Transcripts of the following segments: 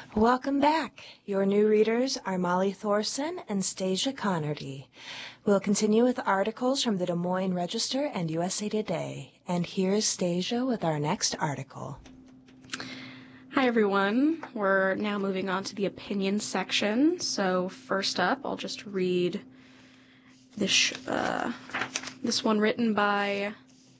Welcome back. Your new readers are Molly Thorson and Stasia Connerty. We'll continue with articles from the Des Moines Register and USA Today. And here's Stasia with our next article. Hi, everyone. We're now moving on to the opinion section. So first up, I'll just read this one written by,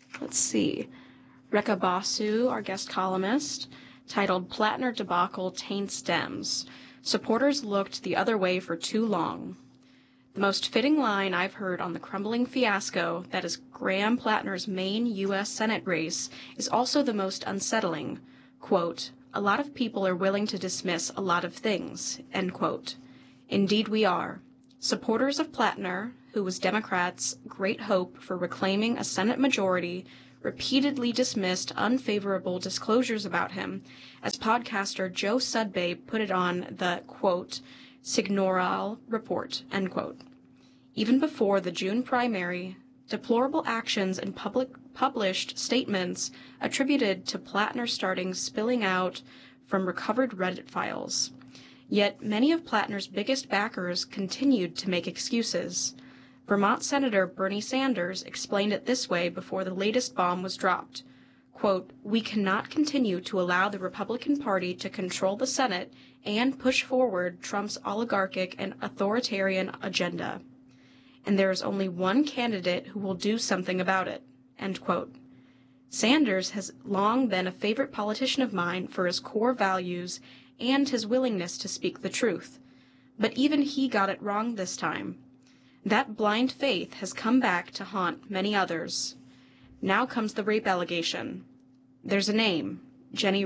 Rekha Basu, our guest columnist, titled Plattner Debacle Taints Dems. Supporters looked the other way for too long. The most fitting line I've heard on the crumbling fiasco that is Graham Plattner's main U.S. Senate race is also the most unsettling. Quote, a lot of people are willing to dismiss a lot of things, end quote. Indeed we are. Supporters of Plattner, who was Democrats' great hope for reclaiming a Senate majority, repeatedly dismissed unfavorable disclosures about him, as podcaster Joe Sudbay put it on the, quote, Signoral report, end quote. Even before the June primary, deplorable actions and published statements attributed to Plattner starting spilling out from recovered Reddit files. Yet many of Plattner's biggest backers continued to make excuses. Vermont Senator Bernie Sanders explained it this way before the latest bomb was dropped. Quote, we cannot continue to allow the Republican Party to control the Senate and push forward Trump's oligarchic and authoritarian agenda. And there is only one candidate who will do something about it, end quote. Sanders has long been a favorite politician of mine for his core values and his willingness to speak the truth. But even he got it wrong this time. That blind faith has come back to haunt many others. Now comes the rape allegation. There's a name, Jenny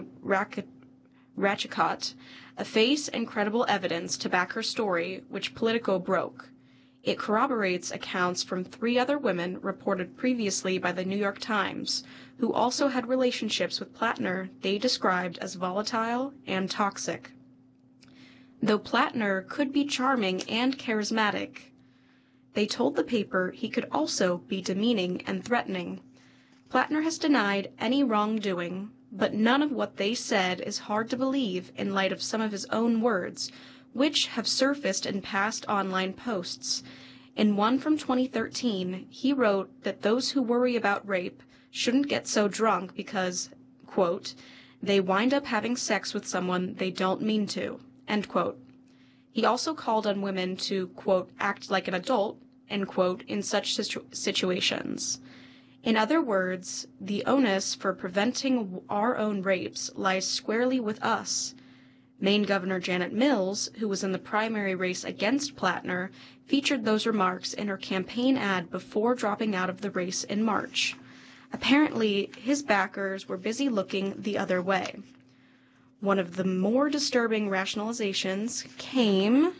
Ratchicott, a face and credible evidence to back her story, which Politico broke. It corroborates accounts from 3 other women reported previously by the New York Times, who also had relationships with Plattner they described as volatile and toxic. Though Plattner could be charming and charismatic, they told the paper he could also be demeaning and threatening. Plattner has denied any wrongdoing, but none of what they said is hard to believe in light of some of his own words, which have surfaced in past online posts. In one from 2013, he wrote that those who worry about rape shouldn't get so drunk because, quote, they wind up having sex with someone they don't mean to, end quote. He also called on women to, quote, act like an adult, end quote, in such situations. In other words, the onus for preventing our own rapes lies squarely with us. Maine Governor Janet Mills, who was in the primary race against Plattner, featured those remarks in her campaign ad before dropping out of the race in March. Apparently, his backers were busy looking the other way. One of the more disturbing rationalizations came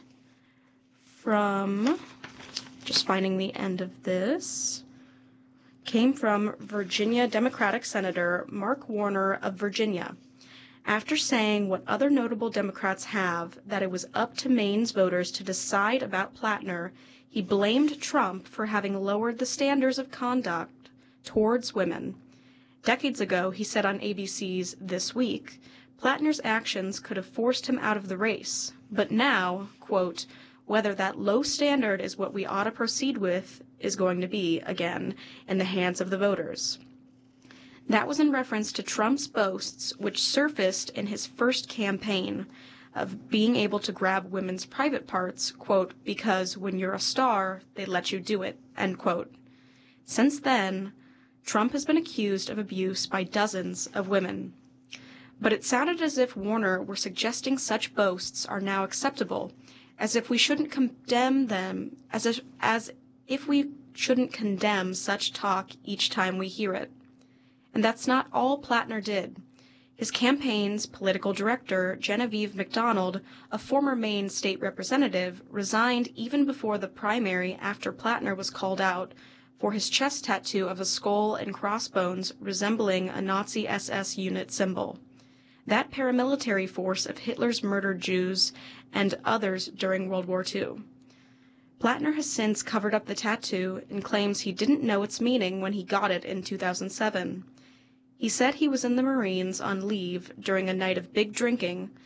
from, just finding the end of this, came from Virginia Democratic Senator Mark Warner of Virginia. After saying what other notable Democrats have, that it was up to Maine's voters to decide about Plattner, he blamed Trump for having lowered the standards of conduct towards women. Decades ago, he said on ABC's This Week, Plattner's actions could have forced him out of the race, but now, quote, whether that low standard is what we ought to proceed with is going to be, again, in the hands of the voters. That was in reference to Trump's boasts, which surfaced in his first campaign, of being able to grab women's private parts, quote, because when you're a star, they let you do it, end quote. Since then, Trump has been accused of abuse by dozens of women. But it sounded as if Warner were suggesting such boasts are now acceptable, as if we shouldn't condemn them, as if we shouldn't condemn such talk each time we hear it. And that's not all Plattner did. His campaign's political director, Genevieve McDonald, a former Maine state representative, resigned even before the primary after Plattner was called out for his chest tattoo of a skull and crossbones resembling a Nazi SS unit symbol. That paramilitary force of Hitler's murdered Jews and others during World War II. Plattner has since covered up the tattoo and claims he didn't know its meaning when he got it in 2007. He said he was in the Marines on leave during a night of big drinking,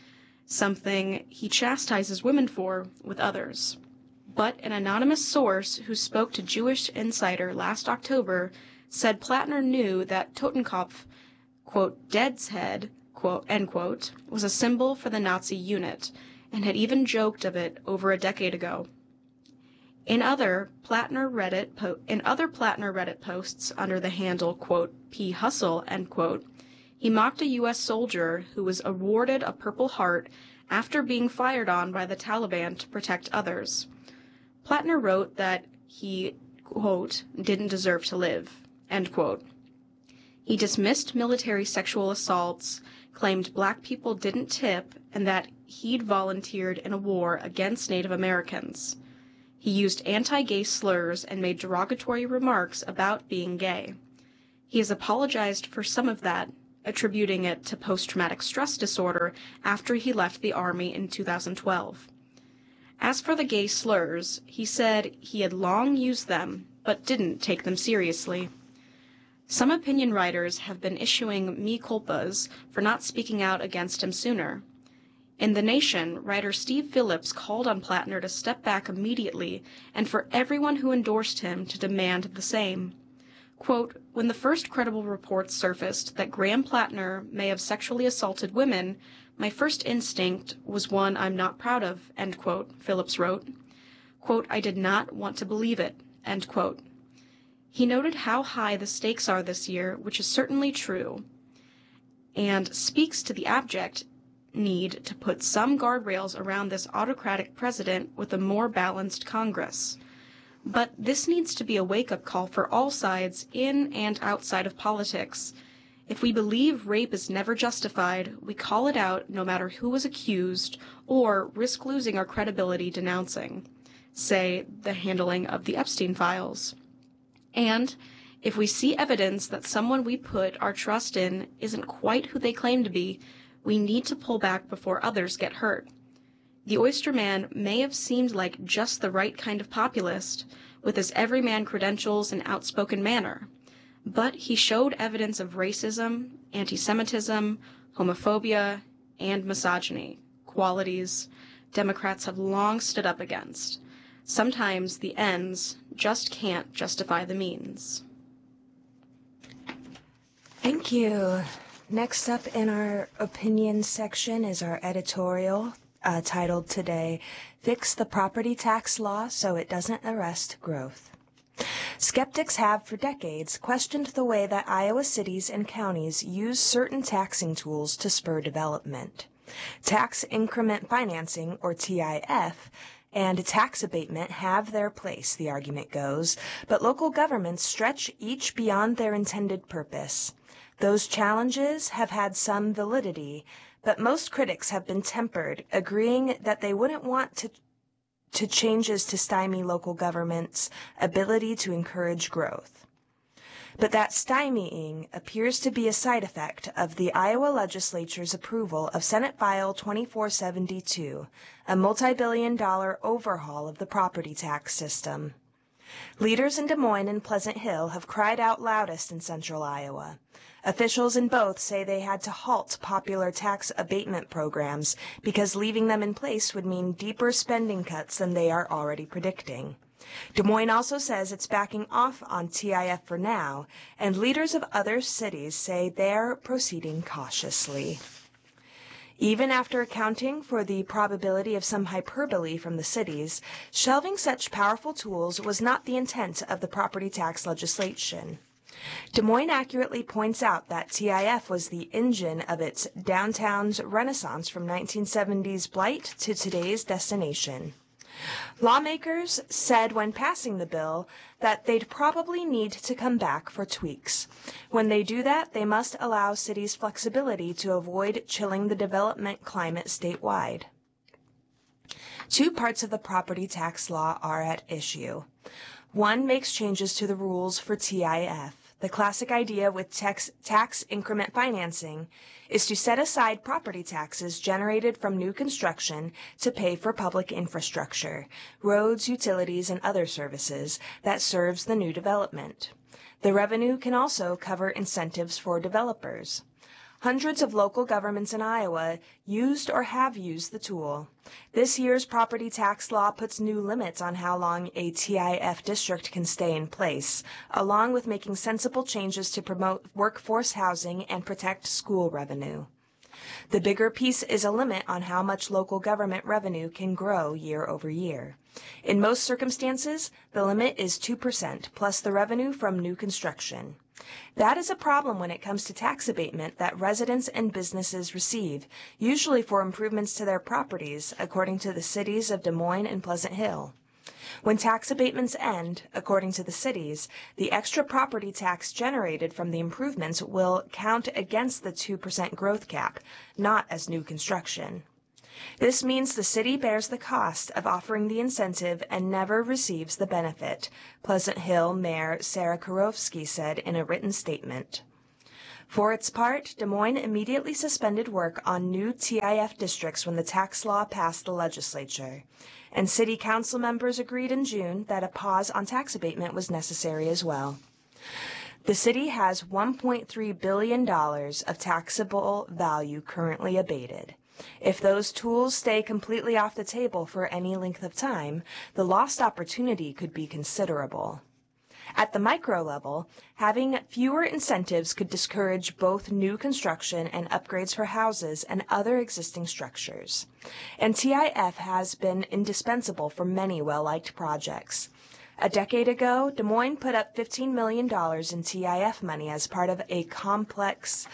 something he chastises women for with others. But an anonymous source who spoke to Jewish Insider last October said Plattner knew that Totenkopf, quote, dead's head, quote, end quote, was a symbol for the Nazi unit, and had even joked of it over a decade ago. In other Plattner Reddit posts under the handle, quote, P. Hustle, end quote, he mocked a U.S. soldier who was awarded a Purple Heart after being fired on by the Taliban to protect others. Plattner wrote that he, quote, didn't deserve to live, end quote. He dismissed military sexual assaults, claimed black people didn't tip, and that he'd volunteered in a war against Native Americans. He used anti-gay slurs and made derogatory remarks about being gay. He has apologized for some of that, attributing it to post-traumatic stress disorder after he left the Army in 2012. As for the gay slurs, he said he had long used them, but didn't take them seriously. Some opinion writers have been issuing mea culpas for not speaking out against him sooner. In The Nation, writer Steve Phillips called on Plattner to step back immediately and for everyone who endorsed him to demand the same. Quote, when the first credible reports surfaced that Graham Plattner may have sexually assaulted women, my first instinct was one I'm not proud of, end quote, Phillips wrote. Quote, I did not want to believe it, end quote. He noted how high the stakes are this year, which is certainly true, and speaks to the abject need to put some guardrails around this autocratic president with a more balanced Congress. But this needs to be a wake-up call for all sides in and outside of politics. If we believe rape is never justified, we call it out no matter who is accused, or risk losing our credibility denouncing, say, the handling of the Epstein files. And if we see evidence that someone we put our trust in isn't quite who they claim to be, we need to pull back before others get hurt. The Oyster Man may have seemed like just the right kind of populist, with his everyman credentials and outspoken manner, but he showed evidence of racism, anti-Semitism, homophobia, and misogyny, qualities Democrats have long stood up against. Sometimes the ends just can't justify the means. Thank you. Next up in our opinion section is our editorial titled today, Fix the Property Tax Law So It Doesn't Arrest Growth. Skeptics have for decades questioned the way that Iowa cities and counties use certain taxing tools to spur development. Tax increment financing, or TIF, and tax abatement have their place, the argument goes, but local governments stretch each beyond their intended purpose. Those challenges have had some validity, but most critics have been tempered, agreeing that they wouldn't want to changes to stymie local government's ability to encourage growth. But that stymieing appears to be a side effect of the Iowa legislature's approval of Senate File 2472, a multi-billion-dollar overhaul of the property tax system. Leaders in Des Moines and Pleasant Hill have cried out loudest in central Iowa. Officials in both say they had to halt popular tax abatement programs because leaving them in place would mean deeper spending cuts than they are already predicting. Des Moines also says it's backing off on TIF for now, and leaders of other cities say they're proceeding cautiously. Even after accounting for the probability of some hyperbole from the cities, shelving such powerful tools was not the intent of the property tax legislation. Des Moines accurately points out that TIF was the engine of its downtown's renaissance from 1970s blight to today's destination. Lawmakers said when passing the bill that they'd probably need to come back for tweaks. When they do that, they must allow cities flexibility to avoid chilling the development climate statewide. Two parts of the property tax law are at issue. One makes changes to the rules for TIF. The classic idea with tax increment financing is to set aside property taxes generated from new construction to pay for public infrastructure, roads, utilities, and other services that serves the new development. The revenue can also cover incentives for developers. Hundreds of local governments in Iowa used or have used the tool. This year's property tax law puts new limits on how long a TIF district can stay in place, along with making sensible changes to promote workforce housing and protect school revenue. The bigger piece is a limit on how much local government revenue can grow year over year. In most circumstances, the limit is 2% plus the revenue from new construction. That is a problem when it comes to tax abatement that residents and businesses receive, usually for improvements to their properties, according to the cities of Des Moines and Pleasant Hill. When tax abatements end, according to the cities, the extra property tax generated from the improvements will count against the 2% growth cap, not as new construction. This means the city bears the cost of offering the incentive and never receives the benefit, Pleasant Hill Mayor Sarah Kurofsky said in a written statement. For its part, Des Moines immediately suspended work on new TIF districts when the tax law passed the legislature, and city council members agreed in June that a pause on tax abatement was necessary as well. The city has $1.3 billion of taxable value currently abated. If those tools stay completely off the table for any length of time, the lost opportunity could be considerable. At the micro level, having fewer incentives could discourage both new construction and upgrades for houses and other existing structures. And TIF has been indispensable for many well-liked projects. A decade ago, Des Moines put up $15 million in TIF money as part of a complex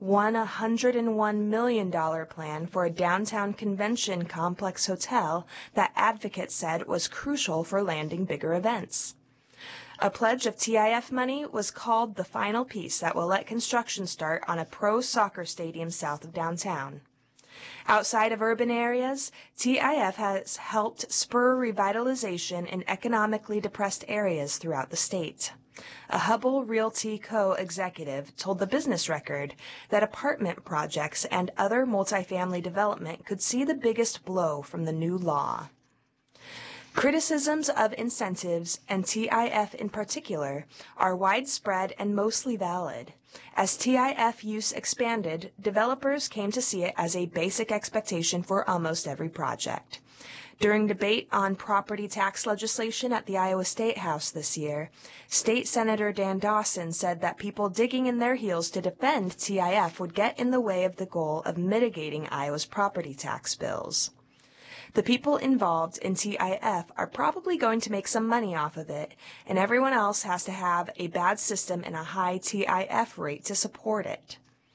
$101 million plan for a downtown convention complex hotel that advocates said was crucial for landing bigger events. A pledge of TIF money was called the final piece that will let construction start on a pro soccer stadium south of downtown. Outside of urban areas, TIF has helped spur revitalization in economically depressed areas throughout the state. A Hubble Realty Co. executive told the Business Record that apartment projects and other multifamily development could see the biggest blow from the new law. Criticisms of incentives, and TIF in particular, are widespread and mostly valid. As TIF use expanded, developers came to see it as a basic expectation for almost every project. During debate on property tax legislation at the Iowa State House this year, State Senator Dan Dawson said that people digging in their heels to defend TIF would get in the way of the goal of mitigating Iowa's property tax bills. The people involved in TIF are probably going to make some money off of it, and everyone else has to have a bad system and a high TIF rate to support it.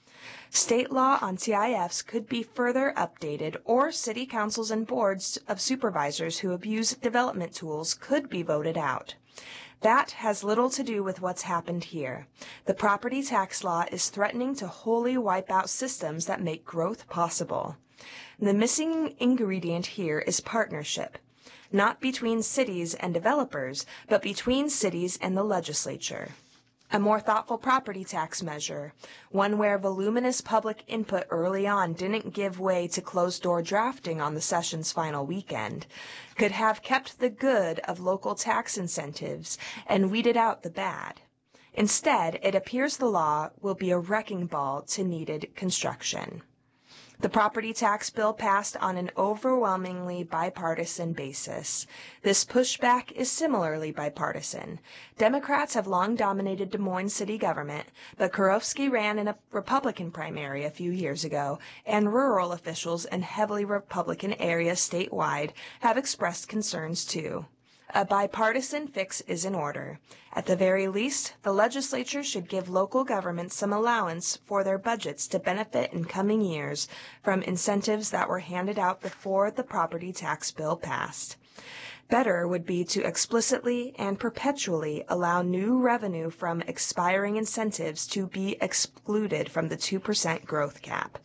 State law on TIFs could be further updated, or city councils and boards of supervisors who abuse development tools could be voted out. That has little to do with what's happened here. The property tax law is threatening to wholly wipe out systems that make growth possible. The missing ingredient here is partnership, not between cities and developers, but between cities and the legislature. A more thoughtful property tax measure, one where voluminous public input early on didn't give way to closed-door drafting on the session's final weekend, could have kept the good of local tax incentives and weeded out the bad. Instead, it appears the law will be a wrecking ball to needed construction. The property tax bill passed on an overwhelmingly bipartisan basis. This pushback is similarly bipartisan. Democrats have long dominated Des Moines city government, but Kurofsky ran in a Republican primary a few years ago, and rural officials in heavily Republican areas statewide have expressed concerns too. A bipartisan fix is in order. At the very least, the legislature should give local governments some allowance for their budgets to benefit in coming years from incentives that were handed out before the property tax bill passed. Better would be to explicitly and perpetually allow new revenue from expiring incentives to be excluded from the 2% growth cap.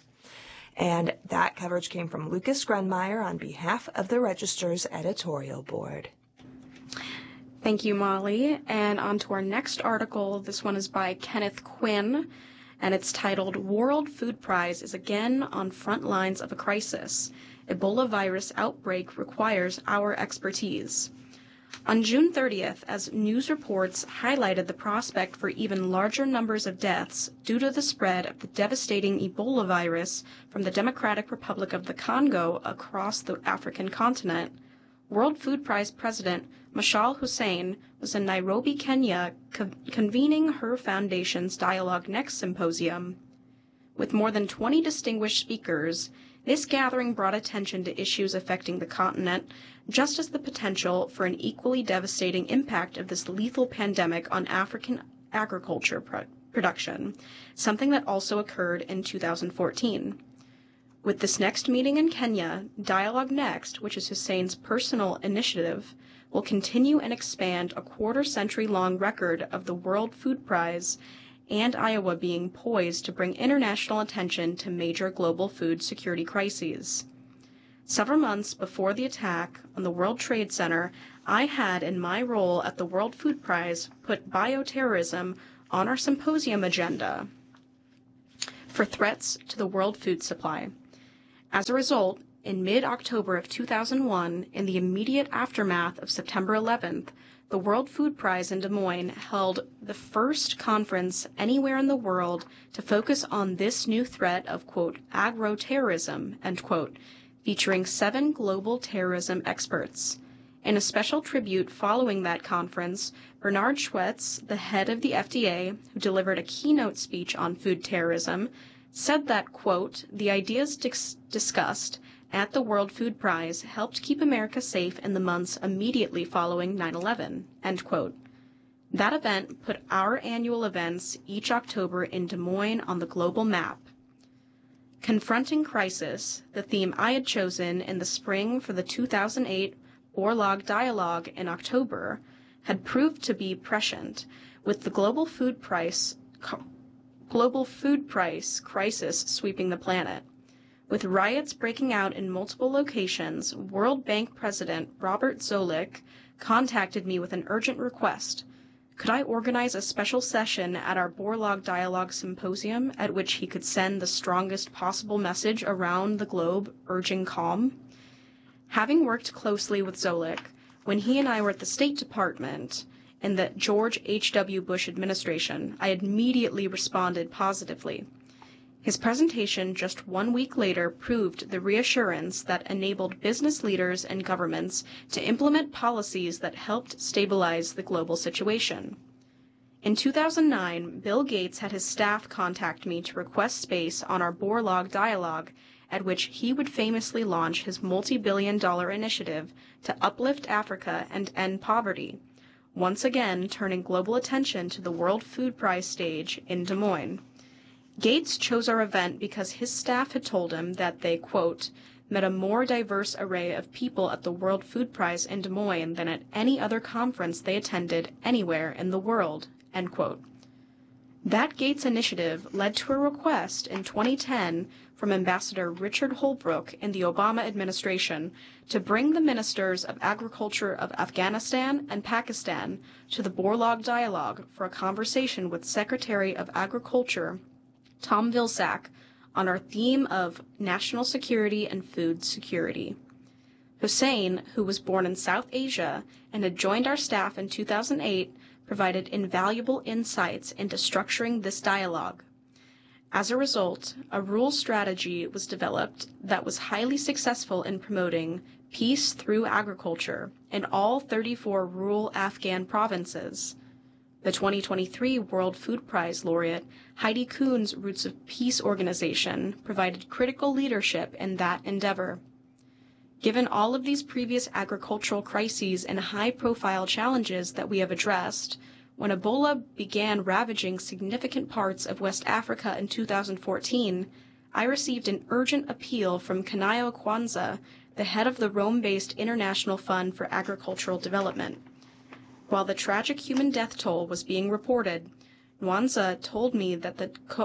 And that coverage came from Lucas Grunmeyer on behalf of the Register's editorial board. Thank you, Molly. And on to our next article. This one is by Kenneth Quinn, and it's titled, World Food Prize is Again on Front Lines of a Crisis. Ebola Virus Outbreak Requires Our Expertise. On June 30th, as news reports highlighted the prospect for even larger numbers of deaths due to the spread of the devastating Ebola virus from the Democratic Republic of the Congo across the African continent, World Food Prize President Mashal Hussein was in Nairobi, Kenya, convening her foundation's Dialogue Next symposium. With more than 20 distinguished speakers, this gathering brought attention to issues affecting the continent, just as the potential for an equally devastating impact of this lethal pandemic on African agriculture production, something that also occurred in 2014. With this next meeting in Kenya, Dialogue Next, which is Hussein's personal initiative, will continue and expand a quarter-century-long record of the World Food Prize and Iowa being poised to bring international attention to major global food security crises. Several months before the attack on the World Trade Center, I had, in my role at the World Food Prize, put bioterrorism on our symposium agenda for threats to the world food supply. As a result, in mid-October of 2001, in the immediate aftermath of September 11th, the World Food Prize in Des Moines held the first conference anywhere in the world to focus on this new threat of, quote, agro-terrorism, end quote, featuring 7 global terrorism experts. In a special tribute following that conference, Bernard Schwetz, the head of the FDA, who delivered a keynote speech on food terrorism, said that, quote, the ideas discussed at the World Food Prize helped keep America safe in the months immediately following 9/11, end quote. That event put our annual events each October in Des Moines on the global map. Confronting Crisis, the theme I had chosen in the spring for the 2008 Borlaug Dialogue in October, had proved to be prescient, with the global food price crisis sweeping the planet. With riots breaking out in multiple locations, World Bank President Robert Zoellick contacted me with an urgent request. Could I organize a special session at our Borlaug Dialogue Symposium at which he could send the strongest possible message around the globe urging calm? Having worked closely with Zoellick, when he and I were at the State Department in the George H.W. Bush administration, I immediately responded positively. His presentation just 1 week later proved the reassurance that enabled business leaders and governments to implement policies that helped stabilize the global situation. In 2009, Bill Gates had his staff contact me to request space on our Borlaug Dialogue, at which he would famously launch his multi-billion-dollar initiative to uplift Africa and end poverty, once again turning global attention to the World Food Prize stage in Des Moines. Gates chose our event because his staff had told him that they, quote, met a more diverse array of people at the World Food Prize in Des Moines than at any other conference they attended anywhere in the world, end quote. That Gates initiative led to a request in 2010 from Ambassador Richard Holbrooke in the Obama administration to bring the ministers of agriculture of Afghanistan and Pakistan to the Borlaug Dialogue for a conversation with Secretary of Agriculture Tom Vilsack on our theme of national security and food security. Hussein, who was born in South Asia and had joined our staff in 2008, provided invaluable insights into structuring this dialogue. As a result, a rural strategy was developed that was highly successful in promoting peace through agriculture in all 34 rural Afghan provinces. The 2023 World Food Prize laureate Heidi Kuhn's Roots of Peace organization provided critical leadership in that endeavor. Given all of these previous agricultural crises and high-profile challenges that we have addressed, when Ebola began ravaging significant parts of West Africa in 2014, I received an urgent appeal from Kanayo Kwanzaa, the head of the Rome-based International Fund for Agricultural Development. While the tragic human death toll was being reported, Kwanzaa told me that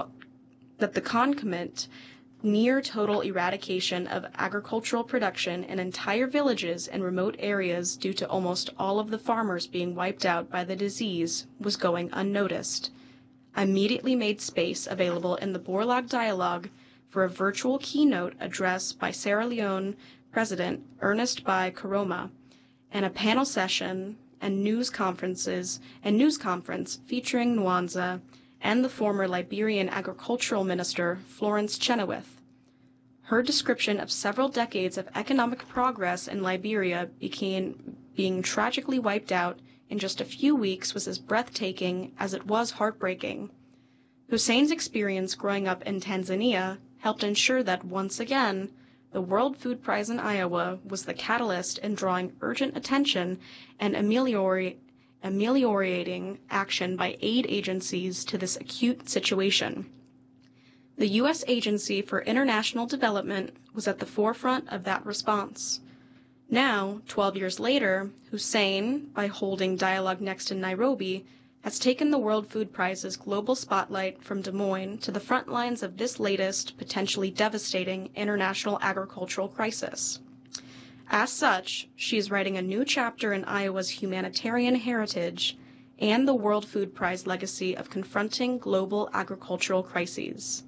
the concomitant near-total eradication of agricultural production in entire villages and remote areas due to almost all of the farmers being wiped out by the disease was going unnoticed. I immediately made space available in the Borlaug Dialogue for a virtual keynote address by Sierra Leone President Ernest Bai Koroma, and a panel session and news conference featuring Nwanza and the former Liberian agricultural minister Florence Chenoweth. Her description of several decades of economic progress in Liberia being tragically wiped out in just a few weeks was as breathtaking as it was heartbreaking. Hussein's experience growing up in Tanzania helped ensure that, once again, the World Food Prize in Iowa was the catalyst in drawing urgent attention and ameliorating action by aid agencies to this acute situation. The U.S. Agency for International Development was at the forefront of that response. Now, 12 years later, Hussein, by holding Dialogue Next in Nairobi, has taken the World Food Prize's global spotlight from Des Moines to the front lines of this latest, potentially devastating international agricultural crisis. As such, she is writing a new chapter in Iowa's humanitarian heritage and the World Food Prize legacy of confronting global agricultural crises.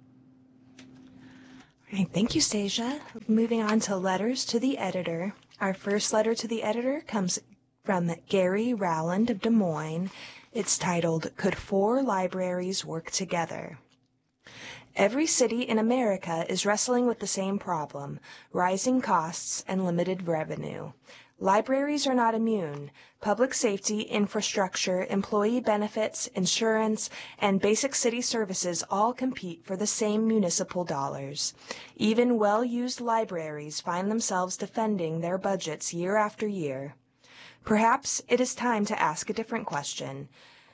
All right, thank you, Stasia. Moving on to letters to the editor. Our first letter to the editor comes from Gary Rowland of Des Moines. It's titled, Could Four Libraries Work Together? Every city in America is wrestling with the same problem, rising costs and limited revenue. Libraries are not immune. Public safety, infrastructure, employee benefits, insurance, and basic city services all compete for the same municipal dollars. Even well-used libraries find themselves defending their budgets year after year. Perhaps it is time to ask a different question.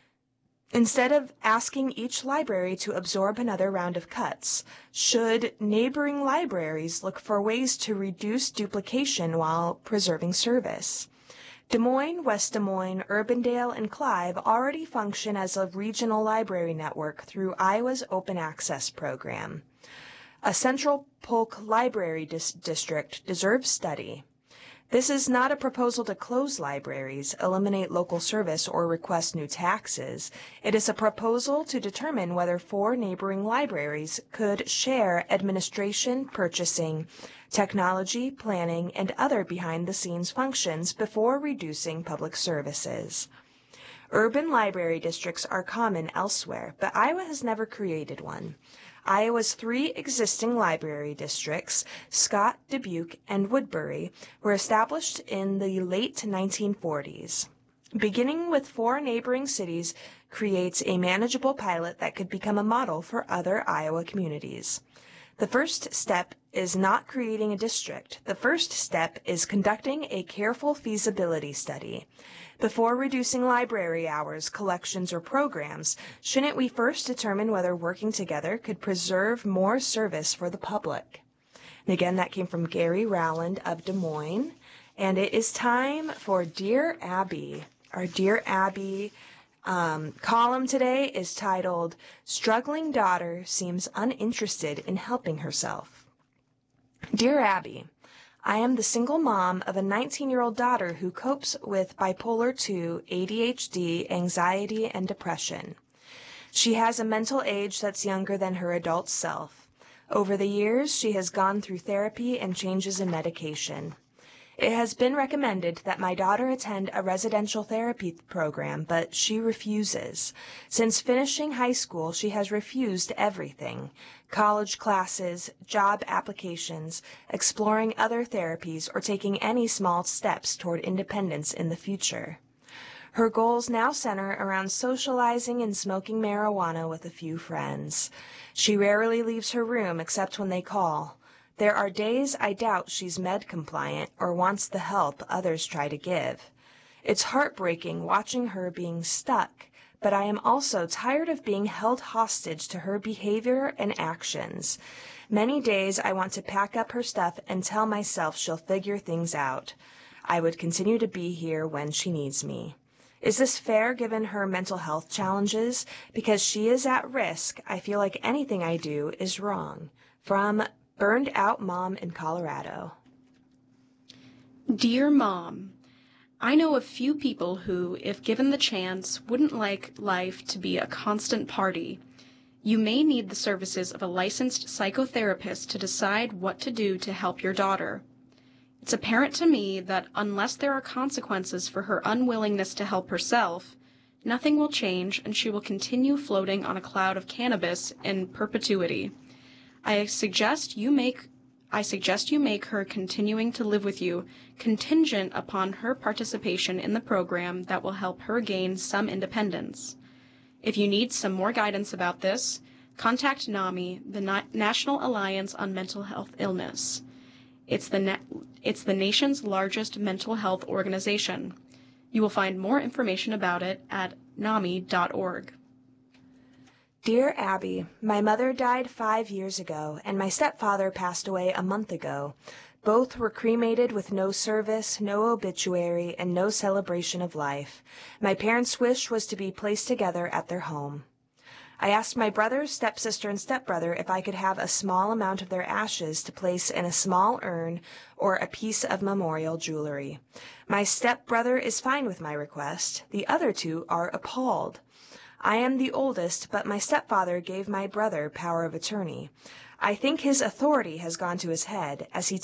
Instead of asking each library to absorb another round of cuts, should neighboring libraries look for ways to reduce duplication while preserving service? Des Moines, West Des Moines, Urbandale, and Clive already function as a regional library network through Iowa's Open Access program. A Central Polk Library District deserves study. This is not a proposal to close libraries, eliminate local service, or request new taxes. It is a proposal to determine whether four neighboring libraries could share administration, purchasing, technology, planning, and other behind-the-scenes functions before reducing public services. Urban library districts are common elsewhere, but Iowa has never created one. Iowa's three existing library districts, Scott, Dubuque, and Woodbury, were established in the late 1940s. Beginning with four neighboring cities creates a manageable pilot that could become a model for other Iowa communities. The first step is not creating a district. The first step is conducting a careful feasibility study. Before reducing library hours, collections, or programs, shouldn't we first determine whether working together could preserve more service for the public? And again, that came from Gary Rowland of Des Moines. And it is time for Dear Abby. Our Dear Abby column today is titled, Struggling Daughter Seems Uninterested in Helping Herself. Dear Abby, I am the single mom of a 19-year-old daughter who copes with bipolar II, ADHD, anxiety, and depression. She has a mental age that's younger than her adult self. Over the years, she has gone through therapy and changes in medication. It has been recommended that my daughter attend a residential therapy program, but she refuses. Since finishing high school, she has refused everything: college classes, job applications, exploring other therapies, or taking any small steps toward independence in the future. Her goals now center around socializing and smoking marijuana with a few friends. She rarely leaves her room except when they call. There are days I doubt she's med compliant or wants the help others try to give. It's heartbreaking watching her being stuck, but I am also tired of being held hostage to her behavior and actions. Many days I want to pack up her stuff and tell myself she'll figure things out. I would continue to be here when she needs me. Is this fair given her mental health challenges? Because she is at risk, I feel like anything I do is wrong. From Burned Out Mom in Colorado. Dear Mom, I know a few people who, if given the chance, wouldn't like life to be a constant party. You may need the services of a licensed psychotherapist to decide what to do to help your daughter. It's apparent to me that unless there are consequences for her unwillingness to help herself, nothing will change and she will continue floating on a cloud of cannabis in perpetuity. I suggest you make her continuing to live with you contingent upon her participation in the program that will help her gain some independence. If you need some more guidance about this, contact NAMI, the National Alliance on Mental Health Illness. It's the nation's largest mental health organization. You will find more information about it at NAMI.org. Dear Abby, my mother died 5 years ago, and my stepfather passed away a month ago. Both were cremated with no service, no obituary, and no celebration of life. My parents' wish was to be placed together at their home. I asked my brother, stepsister, and stepbrother if I could have a small amount of their ashes to place in a small urn or a piece of memorial jewelry. My stepbrother is fine with my request. The other two are appalled. I am the oldest, but my stepfather gave my brother power of attorney. I think his authority has gone to his head, as he